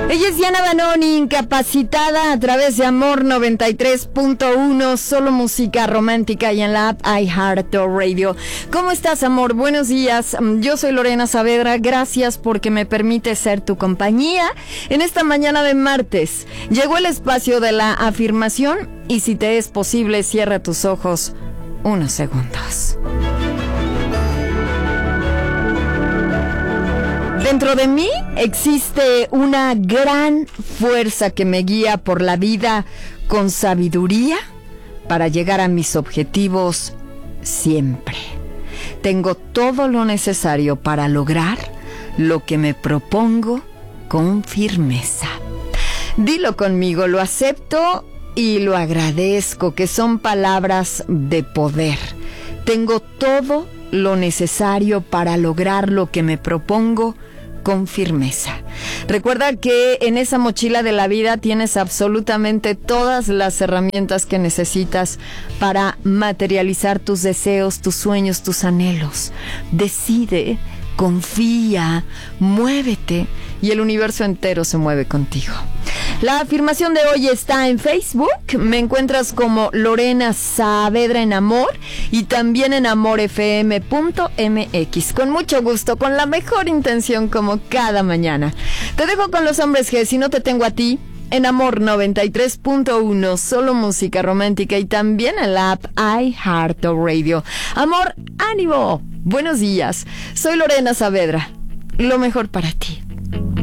Ella es Diana Banoni, incapacitada, a través de Amor 93.1, solo música romántica, y en la app iHeartRadio. ¿Cómo estás, amor? Buenos días. Yo soy Lorena Saavedra. Gracias porque me permite ser tu compañía en esta mañana de martes. Llegó el espacio de la afirmación y, si te es posible, cierra tus ojos unos segundos. Dentro de mí existe una gran fuerza que me guía por la vida con sabiduría para llegar a mis objetivos siempre. Tengo todo lo necesario para lograr lo que me propongo con firmeza. Dilo conmigo, lo acepto y lo agradezco, que son palabras de poder. Tengo todo lo necesario para lograr lo que me propongo con firmeza. Recuerda que en esa mochila de la vida tienes absolutamente todas las herramientas que necesitas para materializar tus deseos, tus sueños, tus anhelos. Decide, confía, muévete y el universo entero se mueve contigo. La afirmación de hoy está en Facebook. Me encuentras como Lorena Saavedra en Amor y también en amorfm.mx. Con mucho gusto, con la mejor intención, como cada mañana. Te dejo con los hombres G, si no te tengo a ti, en Amor 93.1, solo música romántica, y también en la app iHeartRadio. Amor, ánimo. Buenos días. Soy Lorena Saavedra. Lo mejor para ti.